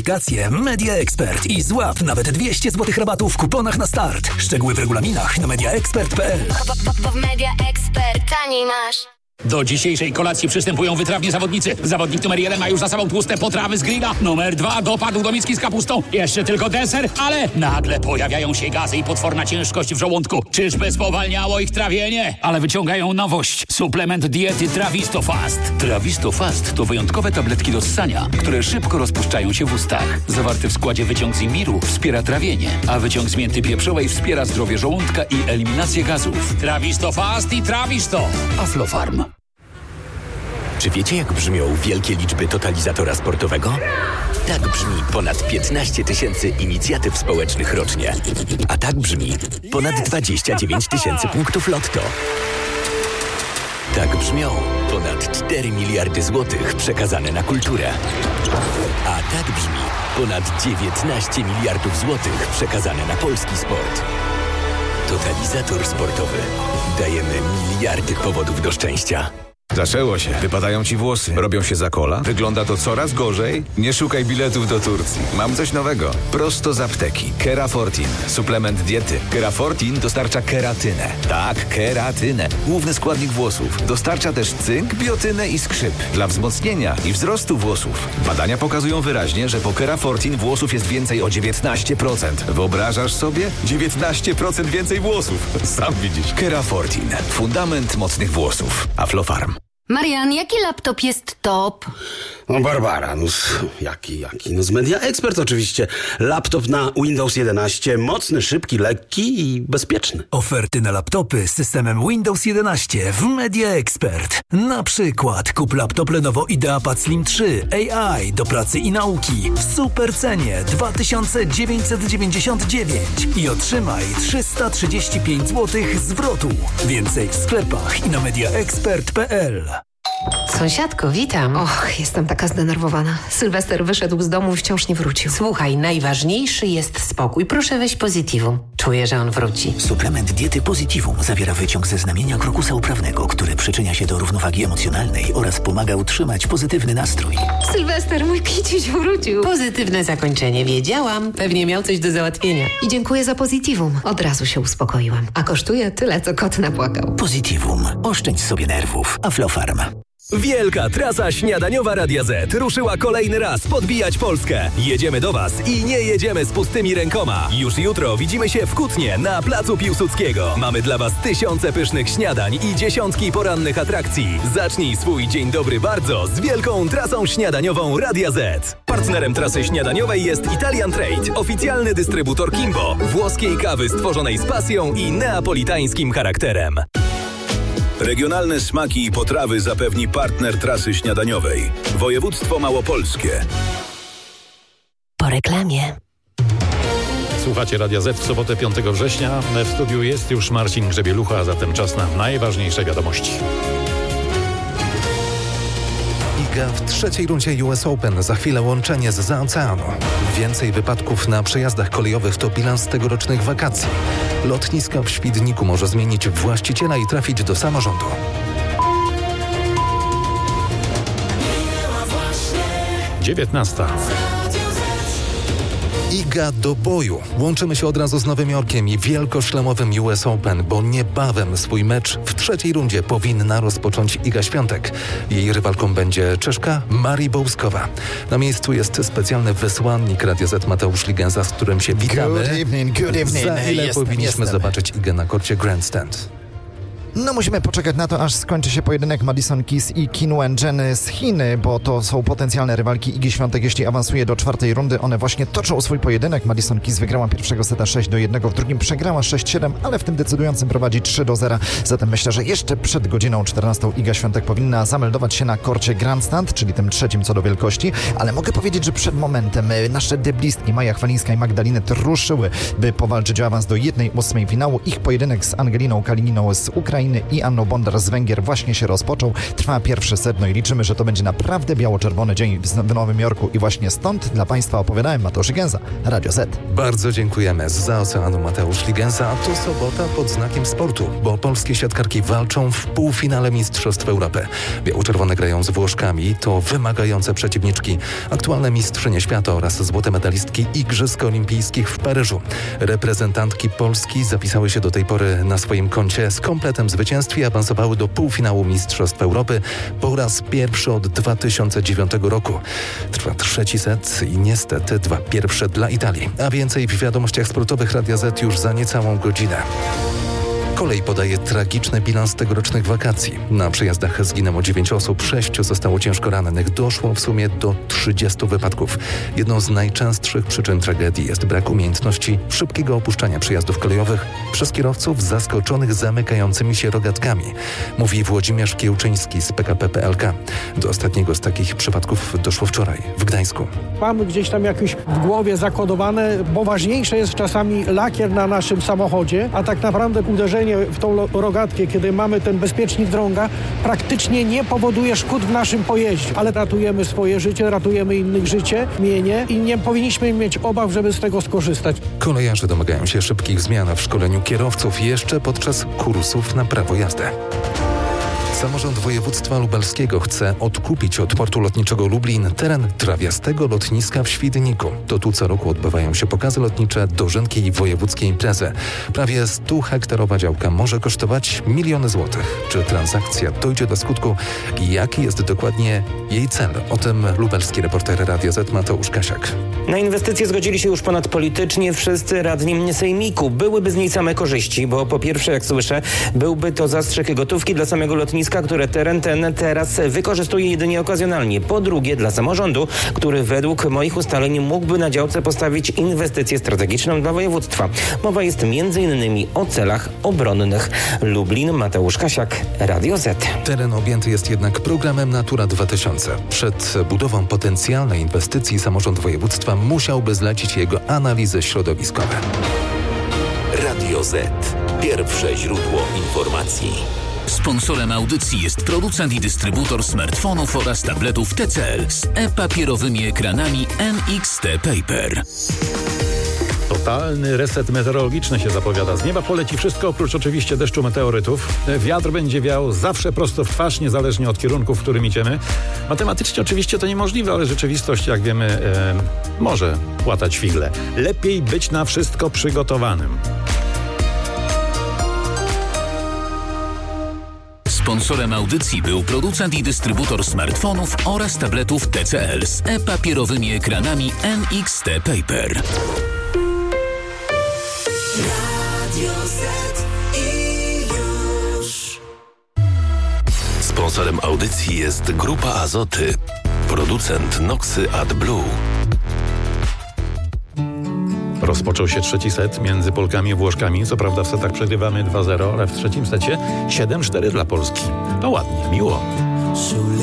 aplikację Media Expert i złap nawet 200 zł rabatu w kuponach na start. Szczegóły w regulaminach na mediaexpert.pl. Bo w Media Expert taniej masz. Do dzisiejszej kolacji przystępują wytrawni zawodnicy. Zawodnik numer 1 ma już za sobą tłuste potrawy z grilla. Numer 2 dopadł do miski z kapustą. Jeszcze tylko deser, ale nagle pojawiają się gazy i potworna ciężkość w żołądku. Czyżby spowalniało ich trawienie? Ale wyciągają nowość. Suplement diety Travistofast. Travistofast to wyjątkowe tabletki do ssania, które szybko rozpuszczają się w ustach. Zawarty w składzie wyciąg z imbiru wspiera trawienie, a wyciąg z mięty pieprzowej wspiera zdrowie żołądka i eliminację gazów. Travistofast i Travisto. Aflofarm. Czy wiecie, jak brzmią wielkie liczby totalizatora sportowego? Tak brzmi ponad 15 000 inicjatyw społecznych rocznie. A tak brzmi ponad 29 000 punktów lotto. Tak brzmią ponad 4 miliardy złotych przekazane na kulturę. A tak brzmi ponad 19 miliardów złotych przekazane na polski sport. Totalizator sportowy. Dajemy miliardy powodów do szczęścia. Zaczęło się. Wypadają ci włosy. Robią się za kola. Wygląda to coraz gorzej. Nie szukaj biletów do Turcji. Mam coś nowego. Prosto z apteki. Kerafortin. Suplement diety. Kerafortin dostarcza keratynę. Tak, keratynę. Główny składnik włosów. Dostarcza też cynk, biotynę i skrzyp. Dla wzmocnienia i wzrostu włosów. Badania pokazują wyraźnie, że po Kerafortin włosów jest więcej o 19%. Wyobrażasz sobie? 19% więcej włosów. Sam widzisz. Kerafortin. Fundament mocnych włosów. Aflofarm. Marian, jaki laptop jest top? No Barbara, jaki? No z Media Expert oczywiście. Laptop na Windows 11, mocny, szybki, lekki i bezpieczny. Oferty na laptopy z systemem Windows 11 w Media Expert. Na przykład kup laptop Lenovo IdeaPad Slim 3 AI do pracy i nauki w super cenie 2999 i otrzymaj 335 zł zwrotu. Więcej w sklepach i na mediaexpert.pl. Sąsiadko, witam. Och, jestem taka zdenerwowana. Sylwester wyszedł z domu i wciąż nie wrócił. Słuchaj, najważniejszy jest spokój. Proszę weź Positivum. Czuję, że on wróci. Suplement diety Positivum zawiera wyciąg ze znamienia krokusa uprawnego, który przyczynia się do równowagi emocjonalnej oraz pomaga utrzymać pozytywny nastrój. Sylwester, mój kiciuś wrócił. Pozytywne zakończenie, wiedziałam. Pewnie miał coś do załatwienia. I dziękuję za Positivum. Od razu się uspokoiłam. A kosztuje tyle, co kot napłakał. Positivum. Oszczędź sobie nerwów. Aflofarm. Wielka trasa śniadaniowa Radia Z ruszyła kolejny raz podbijać Polskę. Jedziemy do Was i nie jedziemy z pustymi rękoma. Już jutro widzimy się w Kutnie na Placu Piłsudskiego. Mamy dla Was tysiące pysznych śniadań i dziesiątki porannych atrakcji. Zacznij swój dzień dobry bardzo z wielką trasą śniadaniową Radia Z. Partnerem trasy śniadaniowej jest Italian Trade, oficjalny dystrybutor Kimbo, włoskiej kawy stworzonej z pasją i neapolitańskim charakterem. Regionalne smaki i potrawy zapewni partner trasy śniadaniowej. Województwo Małopolskie. Po reklamie. Słuchacie Radia Z w sobotę 5 września. W studiu jest już Marcin Grzebielucha, a zatem czas na najważniejsze wiadomości. Iga w trzeciej rundzie US Open. Za chwilę łączenie zza oceanu. Więcej wypadków na przejazdach kolejowych to bilans tegorocznych wakacji. Lotniska w Świdniku może zmienić właściciela i trafić do samorządu. Dziewiętnasta. Iga do boju. Łączymy się od razu z Nowym Jorkiem i wielkoszlemowym US Open, bo niebawem swój mecz w trzeciej rundzie powinna rozpocząć Iga Świątek. Jej rywalką będzie Czeszka Marii Bołskowa. Na miejscu jest specjalny wysłannik Radia Z Mateusz Ligenza, z którym się witamy. Good evening. Za ile powinniśmy zobaczyć Igę na korcie Grandstand? No musimy poczekać na to, aż skończy się pojedynek Madison Keys i Qin Wen-jen z Chiny, bo to są potencjalne rywalki Igi Świątek, jeśli awansuje do czwartej rundy. One właśnie toczą swój pojedynek. Madison Keys wygrała pierwszego seta 6-1, w drugim przegrała 6-7, ale w tym decydującym prowadzi 3-0. Zatem myślę, że jeszcze przed godziną 14 Iga Świątek powinna zameldować się na korcie Grandstand, czyli tym trzecim co do wielkości, ale mogę powiedzieć, że przed momentem nasze deblistki Maja Chwalińska i Magdalinet ruszyły, by powalczyć o awans do 1/8 finału. Ich pojedynek z Angeliną Kalininą z Ukrainy Ukrainy i Anną Bondar z Węgier właśnie się rozpoczął. Trwa pierwszy set, no i liczymy, że to będzie naprawdę biało-czerwony dzień w Nowym Jorku i właśnie stąd dla Państwa opowiadałem Mateusz Ligenza, Radio Z. Bardzo dziękujemy. Zza oceanu Mateusz Ligenza, a to sobota pod znakiem sportu, bo polskie siatkarki walczą w półfinale Mistrzostw Europy. Biało-czerwone grają z Włoszkami, to wymagające przeciwniczki, aktualne mistrzynie świata oraz złote medalistki Igrzysk Olimpijskich w Paryżu. Reprezentantki Polski zapisały się do tej pory na swoim koncie z kompletem zwycięstw i awansowały do półfinału Mistrzostw Europy po raz pierwszy od 2009 roku. Trwa trzeci set i niestety 2 pierwsze dla Italii. A więcej w wiadomościach sportowych Radia Z już za niecałą godzinę. Kolej podaje tragiczny bilans tegorocznych wakacji. Na przejazdach zginęło 9 osób, 6 zostało ciężko rannych. Doszło w sumie do 30 wypadków. Jedną z najczęstszych przyczyn tragedii jest brak umiejętności szybkiego opuszczania przejazdów kolejowych przez kierowców zaskoczonych zamykającymi się rogatkami, mówi Włodzimierz Kiełczyński z PKP PLK. Do ostatniego z takich przypadków doszło wczoraj w Gdańsku. Mamy gdzieś tam jakieś w głowie zakodowane, bo ważniejsze jest czasami lakier na naszym samochodzie, a tak naprawdę uderzenie w tą rogatkę, kiedy mamy ten bezpiecznik drąga, praktycznie nie powoduje szkód w naszym pojeździe, ale ratujemy swoje życie, ratujemy innych życie, mienie i nie powinniśmy mieć obaw, żeby z tego skorzystać. Kolejarze domagają się szybkich zmian w szkoleniu kierowców jeszcze podczas kursów na prawo jazdy. Samorząd województwa lubelskiego chce odkupić od portu lotniczego Lublin teren trawiastego lotniska w Świdniku. To tu co roku odbywają się pokazy lotnicze, dożynki i wojewódzkie imprezy. Prawie 100-hektarowa działka może kosztować miliony złotych. Czy transakcja dojdzie do skutku i jaki jest dokładnie jej cel? O tym lubelski reporter Radia Z Mateusz Kasiak. Na inwestycje zgodzili się już ponadpolitycznie wszyscy radni sejmiku. Byłyby z niej same korzyści, bo po pierwsze, jak słyszę, byłby to zastrzyk gotówki dla samego lotniska, które teren ten teraz wykorzystuje jedynie okazjonalnie. Po drugie, dla samorządu, który według moich ustaleń mógłby na działce postawić inwestycję strategiczną dla województwa. Mowa jest m.in. o celach obronnych. Lublin, Mateusz Kasiak, Radio Z. Teren objęty jest jednak programem Natura 2000. Przed budową potencjalnej inwestycji samorząd województwa musiałby zlecić jego analizy środowiskowe. Radio Z. Pierwsze źródło informacji. Sponsorem audycji jest producent i dystrybutor smartfonów oraz tabletów TCL z e-papierowymi ekranami NXT Paper. Totalny reset meteorologiczny się zapowiada. Z nieba poleci wszystko, oprócz oczywiście deszczu meteorytów. Wiatr będzie wiał zawsze prosto w twarz, niezależnie od kierunku, w którym idziemy. Matematycznie oczywiście to niemożliwe, ale rzeczywistość, jak wiemy, może płatać figle. Lepiej być na wszystko przygotowanym. Sponsorem audycji był producent i dystrybutor smartfonów oraz tabletów TCL z e-papierowymi ekranami NXT Paper. Radio Z i już. Sponsorem audycji jest Grupa Azoty, producent Noxy AdBlue. Rozpoczął się trzeci set między Polkami i Włoszkami. Co prawda w setach przegrywamy 2-0, ale w trzecim secie 7-4 dla Polski. To ładnie, miło.